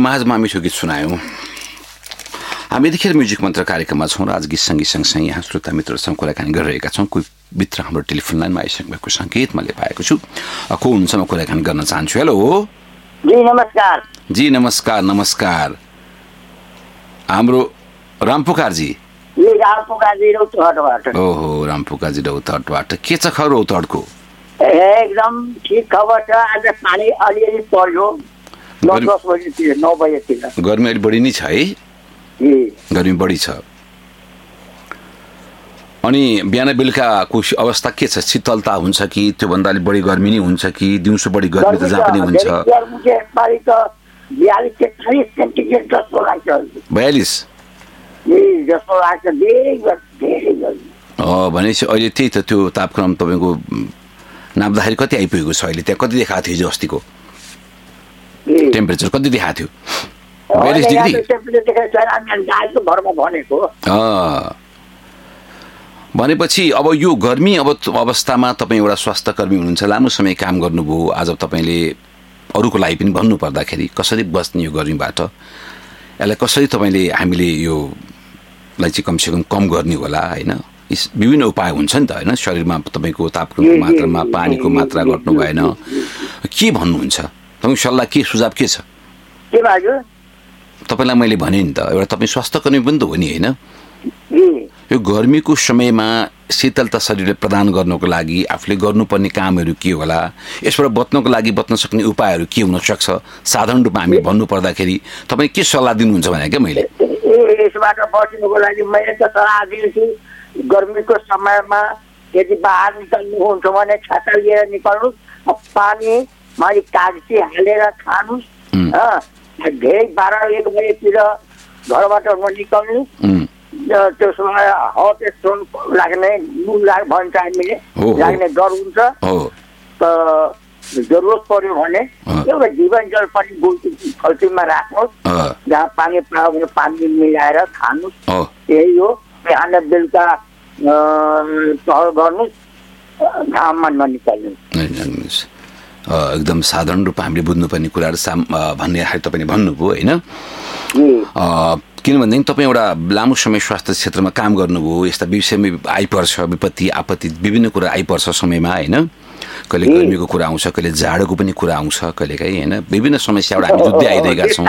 माझमा मिठो गीत सुनायौँ। हामी यतिखेर म्युजिक मन्त्र कार्यक्रममा छौँ र आज गीत सङ्गीत सँगसँगै यहाँ श्रोता मित्रहरूसँग कुराकानी गरिरहेका छौँ। कोही मित्र हाम्रो टेलिफोन लाइनमा आइसक्नु भएको सङ्केत मैले पाएको छु। को हुन्छ म कुराकानी गर्न चाहन्छु। हेलो जी नमस्कार। जी नमस्कार। नमस्कार। हाम्रो रामपुकारजी। ओहो रामपुकारजी रौतहटबाट। के छ खबर रौतहटको? एकदम ठिक खबर छ। आज पानी अलिअलि पर्यो 9 बजेतिर। गर्मी अलि बढी नै छ है? गर्मी बढी छ। अनि बिहान बेलुकाको अवस्था के छ? शीतलता हुन्छ कि त्योभन्दा अलिक बढी गर्मी नै हुन्छ कि दिउँसो बढी गर्मी त जहाँ पनि हुन्छ? 42 भनेपछि अहिले त्यही त त्यो तापक्रम तपाईँको नाप्दाखेरि कति आइपुगेको छ अहिले? त्यहाँ कति देखाएको थियो हिजो अस्तिको टेम्परेचर कति देखाएको थियो? 42 डिग्री। भनेपछि अब यो गर्मी अवस्थामा तपाईँ एउटा स्वास्थ्य कर्मी हुनुहुन्छ, लामो समय काम गर्नुभयो। आज तपाईँले अरूको लागि पनि भन्नु पर्दाखेरि कसरी बस्ने यो गर्मीबाट, यसलाई कसरी तपाईँले हामीले योलाई चाहिँ कमसेकम कम गर्ने होला होइन? विभिन्न उपाय हुन्छ नि त होइन? शरीरमा तपाईँको तापक्रमको मात्रामा पानीको मात्रा घट्नु भएन, के भन्नुहुन्छ तपाईँको सल्लाह, के सुझाव के छ? तपाईँलाई मैले भने नि त, एउटा तपाईँ स्वास्थ्य कर्मी पनि त हो नि होइन? यो गर्मीको समयमा शीतलता शरीरले प्रदान गर्नको लागि आफूले गर्नुपर्ने कामहरू के होला, यसबाट बच्नको लागि बच्न सक्ने उपायहरू के हुन सक्छ? साधारण रूपमा हामी भन्नु पर्दाखेरि तपाईँ के सल्लाह दिनुहुन्छ भने क्या मैले? यसबाट बच्नुको लागि मैले त सल्लाह दिन्छु, गर्मीको समयमा यदि बाहिर निकल्नुहुन्छ भने छाता लिएर निकल्नुहोस्, पानीमा कागजी हालेर खानुहोस्, धेरै 12-1 बजेतिर घरबाट ननिकल्नु। त्यसो हट स्टोन लाग्ने भन्छ हामीले, लाग्ने डर हुन्छ। जरुरत पर्यो भने एउटा जीवन जल पनि खल्तीमा राख्नुहोस्, जहाँ पानी पायो भने पानी मिलाएर खानुहोस्। यही हो। बिहान बेलुका टहल गर्नुहोस्, घाममा ननिकल्नुहोस्। एकदम साधारण रूपमा हामीले बुझ्नुपर्ने कुराहरू भन्ने तपाईँले भन्नुभयो होइन? किनभनेदेखि तपाईँ एउटा लामो समय स्वास्थ्य क्षेत्रमा काम गर्नुभयो, यस्ता विषयमा आइपर्छ विपत्ति आपत्ति विभिन्न कुरा आइपर्छ समयमा होइन? कहिले गर्मीको कुरा आउँछ, कहिले जाडोको पनि कुरा आउँछ, कहिलेकाहीँ होइन? विभिन्न समस्याबाट हामी जुझ्दै आइरहेका छौँ।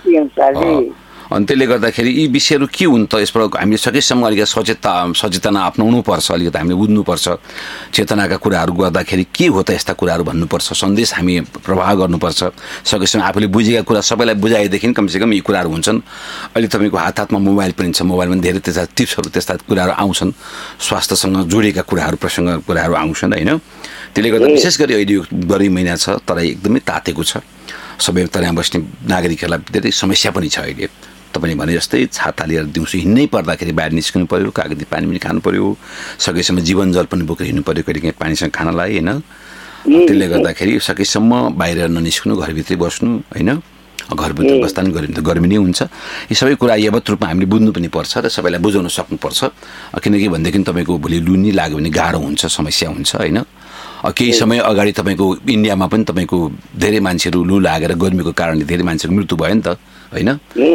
अनि त्यसले गर्दाखेरि यी विषयहरू के हुन् त? यसबाट हामीले सकेसम्म अलिकति सचेतना अप्नाउनु पर्छ, अलिकति हामीले बुझ्नुपर्छ। चेतनाका कुराहरू गर्दाखेरि के हो त यस्ता कुराहरू भन्नुपर्छ, सन्देश हामी प्रवाह गर्नुपर्छ। सकेसम्म आफूले बुझेका कुरा सबैलाई बुझाएदेखि कमसेकम यी कुराहरू हुन्छन्। अहिले तपाईँको हातमा मोबाइल पनि छ, मोबाइलमा धेरै त्यस्ता टिप्सहरू त्यस्ता कुराहरू आउँछन्, स्वास्थ्यसँग जोडिएका कुराहरू कुराहरू आउँछन् होइन? त्यसले गर्दा विशेष गरी अहिले यो गर्मी महिना छ, तर एकदमै तातेको छ। सबै तराईमा बस्ने नागरिकहरूलाई धेरै समस्या पनि छ अहिले। तपाईँले भने जस्तै छाता लिएर दिउँसो हिँड्नै पर्दाखेरि बाहिर निस्किनु पऱ्यो, कागती पानी पनि खानु पऱ्यो, सकेसम्म जीवन जल पनि बोकेर हिँड्नु पऱ्यो कहिले काहीँ पानीसँग खानलाई होइन? त्यसले गर्दाखेरि सकेसम्म बाहिर ननिस्किनु, घरभित्रै बस्नु होइन? घरभित्र बस्दा पनि गर्मी नै हुन्छ। यी सबै कुरा यावत रूपमा हामीले बुझ्नु पनि पर्छ र सबैलाई बुझाउन सक्नुपर्छ। किनकि भनेदेखि तपाईँको भोलि लु नै लाग्यो भने गाह्रो हुन्छ, समस्या हुन्छ होइन? केही समय अगाडि तपाईँको इन्डियामा पनि तपाईँको धेरै मान्छेहरू लु लागेर गर्मीको कारणले धेरै मान्छेहरू मृत्यु भयो नि त होइन?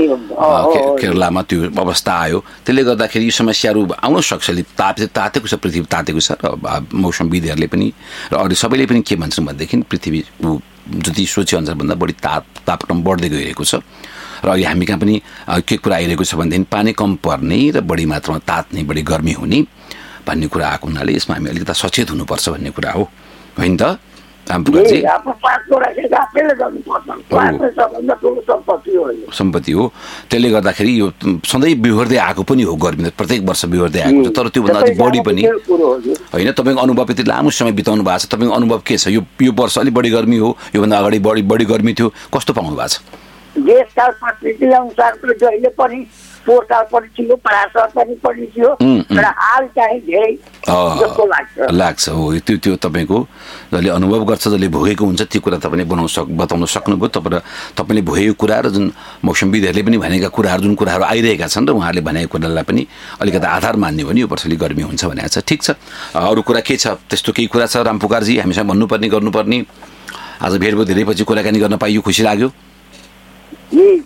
केरलामा त्यो अवस्था आयो। त्यसले गर्दाखेरि यी समस्याहरू आउन सक्छ। तातेको छ, पृथ्वी तातेको छ र मौसमविदहरूले पनि र अरू सबैले पनि के भन्छन् भनेदेखि पृथ्वीको जति सोचे अनुसारभन्दा बढी तापक्रम बढ्दै गइरहेको छ। र अहिले हामी कहाँ पनि के कुरा आइरहेको छ भनेदेखि पानी कम पर्ने र बढी मात्रामा तात्ने, बढी गर्मी हुने भन्ने कुरा आएको हुनाले यसमा हामी अलिकति सचेत हुनुपर्छ भन्ने कुरा हो होइन त? सम्पत्ति हो। त्यसले गर्दाखेरि यो सधैँ बिहोर्दै आएको पनि हो, गर्मी प्रत्येक वर्ष बिहोर्दै आएको छ। तर त्योभन्दा अझै बढी पनि होइन। तपाईँको अनुभव यति लामो समय बिताउनु भएको छ, तपाईँको अनुभव के छ? यो वर्ष अलिक बढी गर्मी हो, योभन्दा अगाडि बढी गर्मी थियो, कस्तो पाउनु भएको छ? देशका परिस्थिति अनुसारको जहिले पनि पोहोर पनि थियो, परार पनि थियो, तर हाल चाहिँ धेरै जस्तो लाग्छ हो। त्यो तपाईँको जसले अनुभव गर्छ, जसले भोगेको हुन्छ त्यो कुरा तपाईँले बताउन सक्नुभयो। तपाईँले भोगेको कुरा र जुन मौसमविदहरूले पनि भनेका कुराहरू, जुन कुराहरू आइरहेका छन् र उहाँहरूले भनेको कुरालाई पनि अलिकति आधार मान्ने हो भने यो वर्ष अलिक गर्मी हुन्छ भनेको छ। ठिक छ, अरू कुरा के छ? त्यस्तो केही कुरा छ रामपुकारजी हामीसँग भन्नुपर्ने गर्नुपर्ने? आज भेट भयो, धेरै पछि कुराकानी गर्न पाइयो, खुसी लाग्यो।